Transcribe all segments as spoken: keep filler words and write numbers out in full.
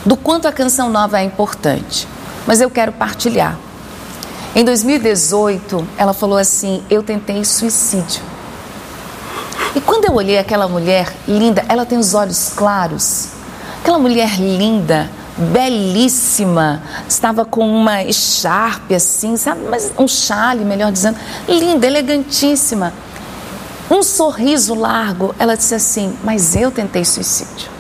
do quanto a Canção Nova é importante, mas eu quero partilhar. Em dois mil e dezoito, ela falou assim: eu tentei suicídio. E quando eu olhei aquela mulher linda, ela tem os olhos claros, aquela mulher linda, belíssima, estava com uma echarpe assim, sabe, mas um chale, melhor dizendo, linda, elegantíssima, um sorriso largo. Ela disse assim: mas eu tentei suicídio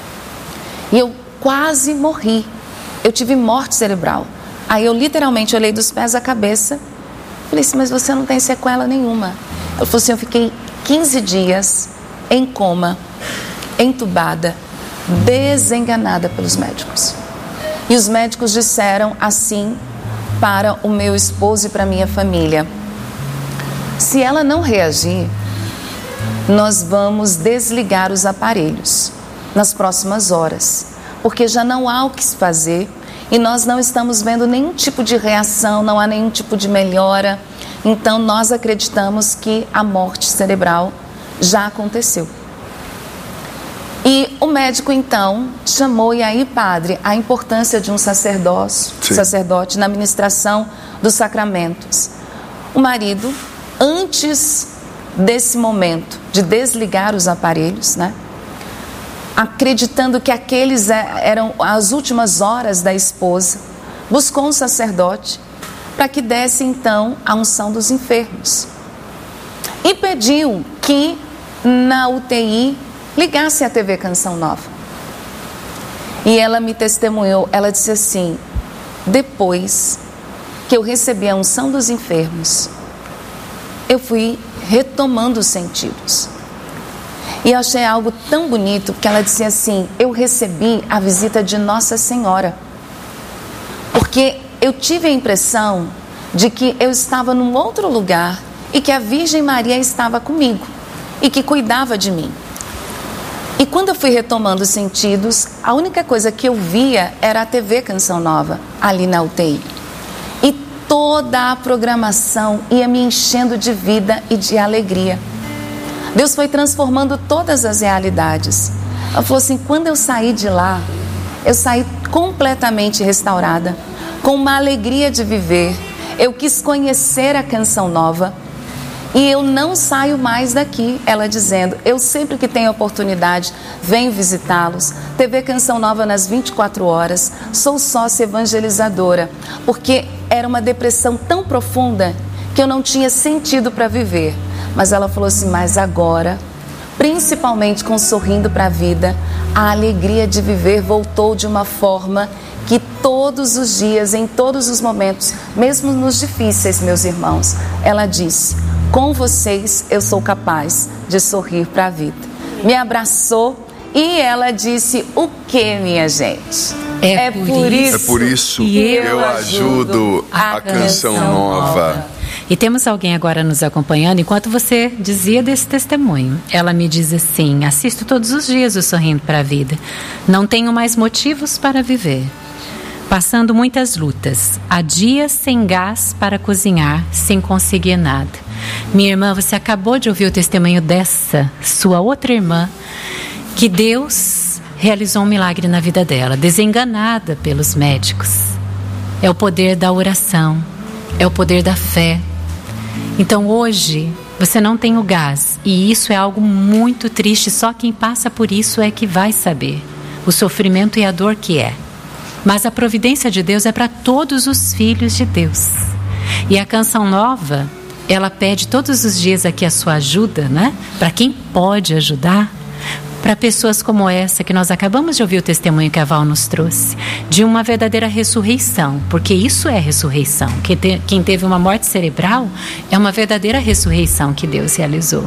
e eu quase morri, eu tive morte cerebral. Aí eu literalmente olhei dos pés à cabeça, falei assim: mas você não tem sequela nenhuma. Ela falou assim: eu fiquei quinze dias em coma, entubada, desenganada pelos médicos. E os médicos disseram assim para o meu esposo e para a minha família: se ela não reagir, nós vamos desligar os aparelhos nas próximas horas, porque já não há o que se fazer e nós não estamos vendo nenhum tipo de reação, não há nenhum tipo de melhora. Então nós acreditamos que a morte cerebral já aconteceu. E o médico então chamou, e aí, padre, a importância de um sacerdócio, sacerdote na administração dos sacramentos. O marido, antes desse momento de desligar os aparelhos, né, acreditando que aqueles eram as últimas horas da esposa, buscou um sacerdote para que desse então a unção dos enfermos e pediu que na U T I ligasse a T V Canção Nova. E ela me testemunhou, ela disse assim: depois que eu recebi a unção dos enfermos, eu fui retomando os sentidos. E eu achei algo tão bonito que ela disse assim: eu recebi a visita de Nossa Senhora, porque eu tive a impressão de que eu estava num outro lugar e que a Virgem Maria estava comigo e que cuidava de mim. E quando eu fui retomando os sentidos, a única coisa que eu via era a T V Canção Nova, ali na U T I. E toda a programação ia me enchendo de vida e de alegria. Deus foi transformando todas as realidades. Ela falou assim: quando eu saí de lá, eu saí completamente restaurada, com uma alegria de viver. Eu quis conhecer a Canção Nova e eu não saio mais daqui. Ela dizendo: eu sempre que tenho oportunidade venho visitá-los. T V Canção Nova nas vinte e quatro horas. Sou sócia evangelizadora, porque era uma depressão tão profunda que eu não tinha sentido para viver. Mas ela falou assim: mas agora, principalmente com Sorrindo para a Vida, a alegria de viver voltou de uma forma que todos os dias, em todos os momentos, mesmo nos difíceis, meus irmãos, ela disse: com vocês eu sou capaz de sorrir para a vida. Me abraçou e ela disse: o que, minha gente? É, é, por, por isso, isso, é por isso que eu, eu ajudo a, a Canção, canção Nova. Nova. E temos alguém agora nos acompanhando. Enquanto você dizia desse testemunho, ela me diz assim: assisto todos os dias o Sorrindo para a Vida. Não tenho mais motivos para viver. Passando muitas lutas. Há dias sem gás para cozinhar, sem conseguir nada. Minha irmã, você acabou de ouvir o testemunho dessa sua outra irmã, que Deus realizou um milagre na vida dela, desenganada pelos médicos. É o poder da oração, é o poder da fé. Então hoje você não tem o gás, e isso é algo muito triste. Só quem passa por isso é que vai saber o sofrimento e a dor que é. Mas a providência de Deus é para todos os filhos de Deus. E a Canção Nova, ela pede todos os dias aqui a sua ajuda, né? Para quem pode ajudar, para pessoas como essa que nós acabamos de ouvir o testemunho que a Val nos trouxe, de uma verdadeira ressurreição, porque isso é ressurreição. Quem teve uma morte cerebral é uma verdadeira ressurreição que Deus realizou.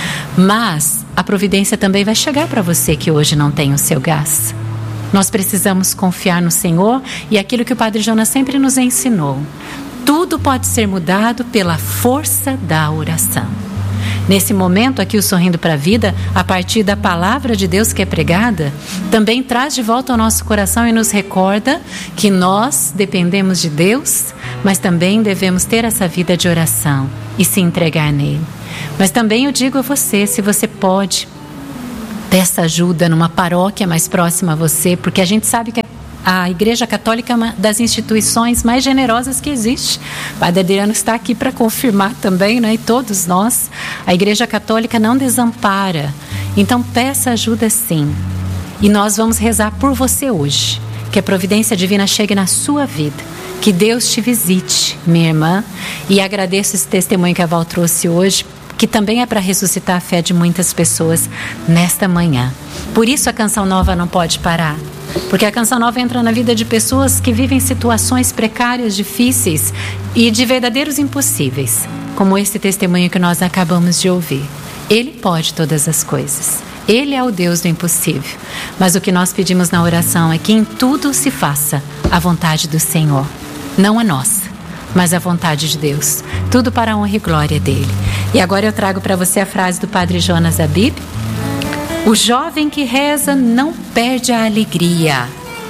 Mas a providência também vai chegar para você que hoje não tem o seu gás. Nós precisamos confiar no Senhor e aquilo que o Padre Jonas sempre nos ensinou: tudo pode ser mudado pela força da oração. Nesse momento aqui, o Sorrindo para a Vida, a partir da palavra de Deus que é pregada, também traz de volta ao nosso coração e nos recorda que nós dependemos de Deus, mas também devemos ter essa vida de oração e se entregar nele. Mas também eu digo a você, se você pode, peça ajuda numa paróquia mais próxima a você, porque a gente sabe que A Igreja Católica é uma das instituições mais generosas que existe. O Padre Adriano está aqui para confirmar também, né? E todos nós. A Igreja Católica não desampara. Então peça ajuda sim. E nós vamos rezar por você hoje. Que a providência divina chegue na sua vida. Que Deus te visite, minha irmã. E agradeço esse testemunho que a Val trouxe hoje, que também é para ressuscitar a fé de muitas pessoas nesta manhã. Por isso a Canção Nova não pode parar. Porque a Canção Nova entra na vida de pessoas que vivem situações precárias, difíceis e de verdadeiros impossíveis, como esse testemunho que nós acabamos de ouvir. Ele pode todas as coisas. Ele é o Deus do impossível. Mas o que nós pedimos na oração é que em tudo se faça a vontade do Senhor. Não a nossa, mas a vontade de Deus. Tudo para a honra e glória dele. E agora eu trago para você a frase do Padre Jonas Abib. O jovem que reza não perde a alegria,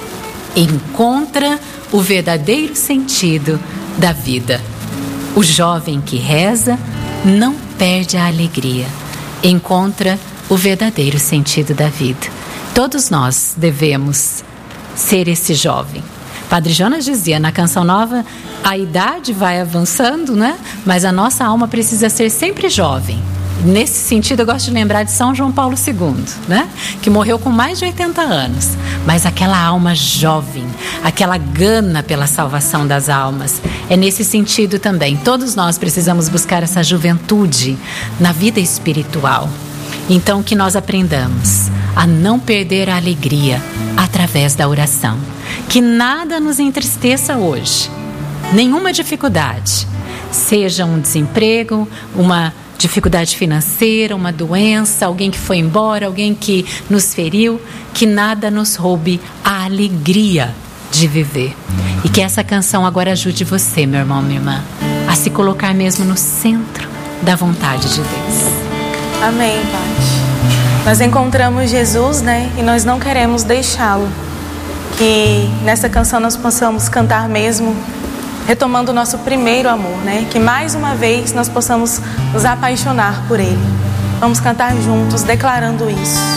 encontra o verdadeiro sentido da vida. O jovem que reza não perde a alegria, encontra o verdadeiro sentido da vida. Todos nós devemos ser esse jovem. Padre Jonas dizia na Canção Nova, a idade vai avançando, né? Mas a nossa alma precisa ser sempre jovem. Nesse sentido, eu gosto de lembrar de São João Paulo segundo, né? Que morreu com mais de oitenta anos. Mas aquela alma jovem, aquela gana pela salvação das almas. É nesse sentido também. Todos nós precisamos buscar essa juventude na vida espiritual. Então, que nós aprendamos a não perder a alegria através da oração. Que nada nos entristeça hoje. Nenhuma dificuldade. Seja um desemprego, uma dificuldade financeira, uma doença, alguém que foi embora, alguém que nos feriu, que nada nos roube a alegria de viver. E que essa canção agora ajude você, meu irmão, minha irmã, a se colocar mesmo no centro da vontade de Deus. Amém, Paty. Nós encontramos Jesus, né? E nós não queremos deixá-lo. Que nessa canção nós possamos cantar mesmo retomando o nosso primeiro amor, né? Que mais uma vez nós possamos nos apaixonar por Ele. Vamos cantar juntos, declarando isso.